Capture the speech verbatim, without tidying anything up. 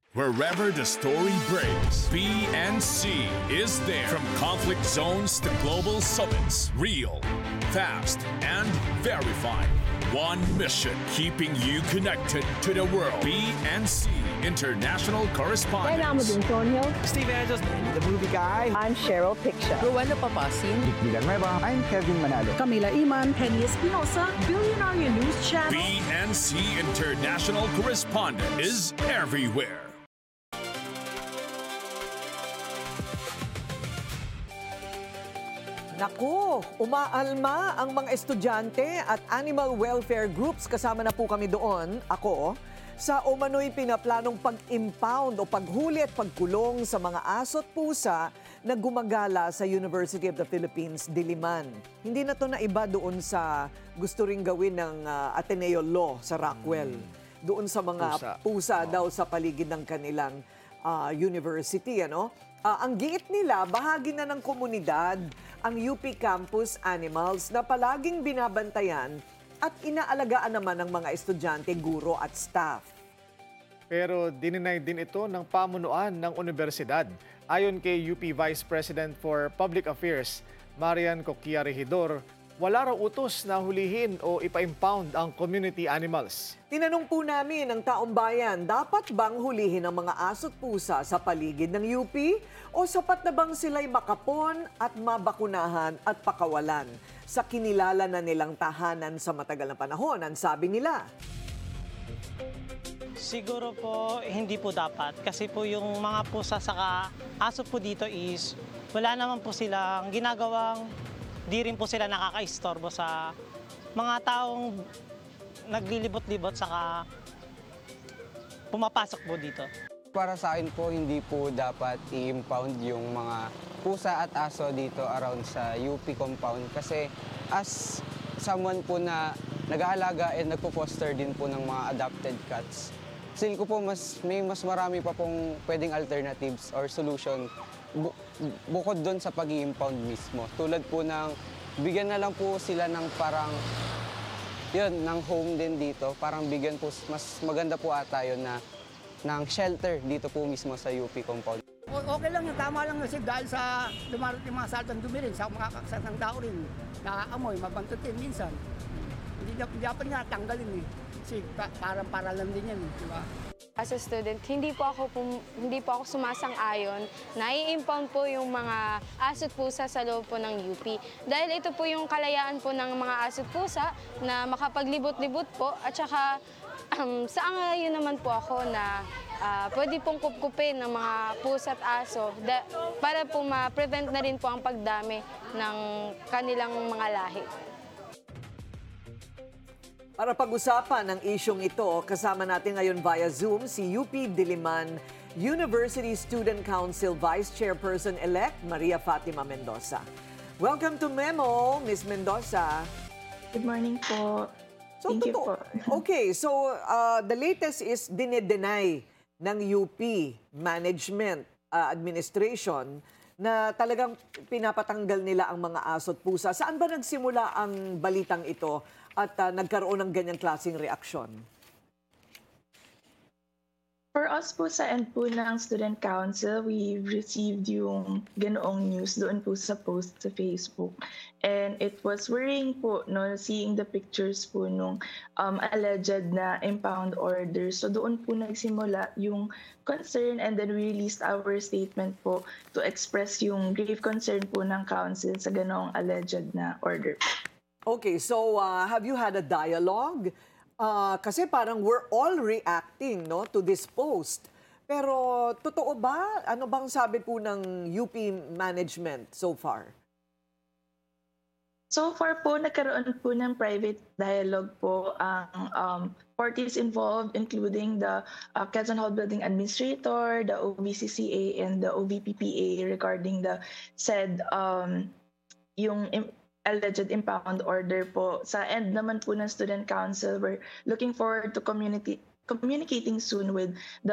Wherever the story breaks, B N C is there. From conflict zones to global summits, real, fast, and verified. One mission, keeping you connected to the world. B N C International Kailangan mo Correspondence. din, Tonyo. Steve Angels, the movie guy. I'm Cheryl Picture. Rowena Papasin. Villanueva. I'm Kevin Manalo. Camila Iman, Penny Espinosa, Billionaire News Channel. B N C International Correspondent is everywhere. Naku, umaalma ang mga estudyante at animal welfare groups. Kasama na po kami doon, ako, sa umano'y pinaplanong pag-impound o paghuli at pagkulong sa mga aso at pusa na gumagala sa University of the Philippines, Diliman. Hindi na to na iba doon sa gusto ring gawin ng uh, Ateneo Law sa Rockwell. Doon sa mga pusa, pusa oh. daw sa paligid ng kanilang uh, university, ano? Uh, ang giit nila, bahagi na ng komunidad ang U P Campus Animals na palaging binabantayan at inaalagaan naman ng mga estudyante, guro at staff. Pero dininay din ito ng pamunuan ng universidad. Ayon kay U P Vice President for Public Affairs, Marian Coquia Regidor, wala raw utos na hulihin o ipa-impound ang community animals. Tinanong po namin ng taong bayan, dapat bang hulihin ang mga aso't pusa sa paligid ng U P? O sapat na bang sila'y makapon at mabakunahan at pakawalan sa kinilala na nilang tahanan sa matagal na panahon? Ang sabi nila. Siguro po hindi po dapat kasi po yung mga pusa saka aso po dito is wala naman po silang ginagawang, di rin po sila nakakaistorbo sa mga taong naglilibot-libot saka pumapasok po dito. Para sa akin po, hindi po dapat i-impound yung mga pusa at aso dito around sa U P compound kasi as someone po na nag-aalaga and nagpo-foster din po ng mga adopted cats, feel ko po mas, may mas marami pa pong pwedeng alternatives or solution bu bukod doon sa pag-i-impound mismo. Tulad po ng bigyan na lang po sila ng parang yun, ng home din dito. Parang bigyan po, mas maganda po ata yun na ng shelter dito po mismo sa U P compound. Okay lang yung tama lang kasi dahil sa dumarating mga saltang dumi rin, sa mga kaksasang tao rin, nakaamoy, mabantutin minsan. Hindi dapat nga tanggalin eh. Kasi pa parang para lang din yan, di ba? As a student, hindi po ako pum hindi po ako sumasang-ayon na i-impound po yung mga aso't pusa sa loob po ng U P. Dahil ito po yung kalayaan po ng mga aso't pusa na makapaglibot-libot po at saka um, saan yun naman po ako na uh, pwede pong kupkupin ng mga pusa at aso para po ma-prevent na rin po ang pagdami ng kanilang mga lahi. Para pag-usapan ang isyong ito, kasama natin ngayon via Zoom si U P Diliman University Student Council Vice Chairperson-elect Maria Fatima Mendoza. Welcome to Memo, Miz Mendoza. Good morning po. So, Thank you totoo. po. Okay, so uh, the latest is dinedenay ng U P Management uh, Administration na talagang pinapatanggal nila ang mga aso't pusa. Saan ba nagsimula ang balitang ito at uh, nagkaroon ng ganyang klaseng reaksyon? For us po sa end po ng Student Council, we received yung ganoong news doon po sa post sa Facebook. And it was worrying po, no, seeing the pictures po nung um, alleged na impound order. So doon po nagsimula yung concern and then we released our statement po to express yung grave concern po ng council sa ganoong alleged na order. Okay, so uh, have you had a dialogue? Uh, kasi parang we're all reacting, no, to this post. Pero totoo ba? Ano bang sabi po ng U P management so far? So far po, nagkaroon po ng private dialogue po ang um, parties involved, including the uh, Quezon Hall Building Administrator, the O V C C A, and the O V P P A regarding the said um, yung alleged impound order po. Sa end naman po ng Student Council, we're looking forward to community communicating soon with the